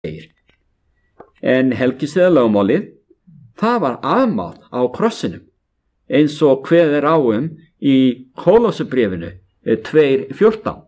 segir. En helgiseðalögmálið, það var afmál á krossinum, eins og kveðið á í Kólossabréfinu 2:14.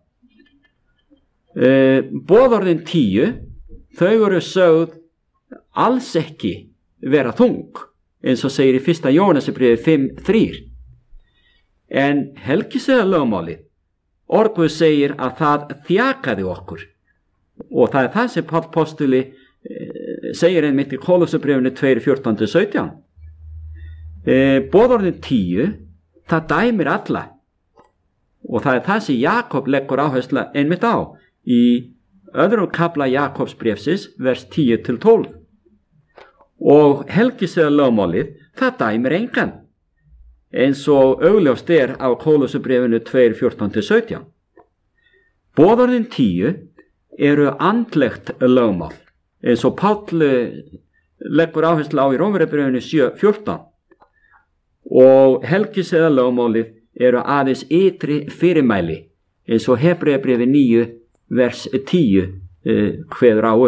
Boðorðin 10, þau eru sögð alls ekki vera þung, eins og segir í 1. Jóhannesarbréfi 5:3. En helgiseðalögmálið, orð Guðs segir að það þjakaði okkur, og það er það sem Páll postuli segir einmitt í Kólossabréfinu 2:14-17. Boðorðin 10, það dæmir alla, og það er það sem Jakob leggur áherslu einmitt á í öðrum kafla Jakobsbréfsins, vers 10-12. Og helgiseðalögmálið, það dæmir engan, eins og augljóst á Kólossabréfinu 2:14-17. Boðorðin 10 eru andlegt lögmál, eins og Páll leggur áherslu á í Rómverjabréfinu 7:14. Og helgiseðalögmálið eru aðeins ytri fyrirmæli, eins og Hebreabréfi 9 vers 10 kveður á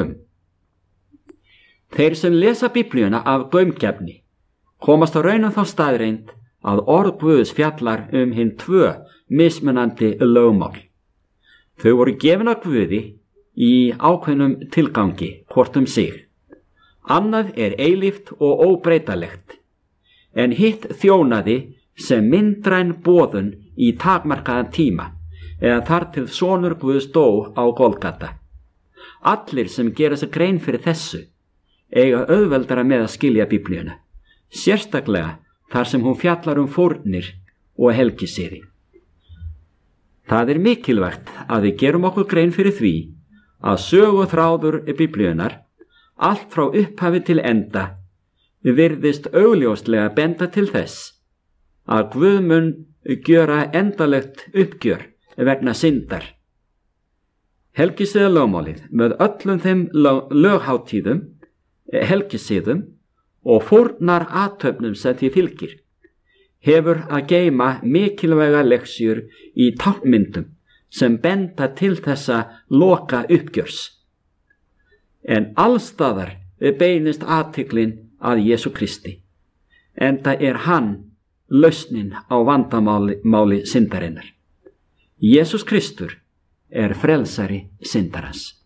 Þeir sem lesa Biblíuna af gaumgæfni komast á raun þá staðreynd að orð Guðs fjallar hin 2 mismunandi lögmál. Þau voru gefin af Guði í ákveðnum tilgangi hvort sig. Annað eilíft og óbreytanlegt, en hitt þjónaði sem myndræn boðun í takmarkaðan tíma, eða þar til sonur Guðs dó á Golgata. Allir sem gera sér grein fyrir þessu eiga auðveldara með að skilja Biblíuna, sérstaklega þar sem hún fjallar fórnir og helgisiði. Það mikilvægt að við gerum okkur grein fyrir því að söguþráður Biblíunar, allt frá upphafi til enda, virðist augljóslega benda til þess að Guð mun gjöra endalegt uppgjör vegna syndar. Helgiseðalögmálið með öllum þeim löghátíðum, helgisiðum og fórnar athöfnum sem því fylgir, hefur að geyma mikilvæga leksjur í táknmyndum sem benda til þessa loka uppgjörs. En allstaðar beinist athyglin að Jesú Kristi, enda hann lausnin á vandamáli syndarinnar. Jesús Kristur frelsari syndarans.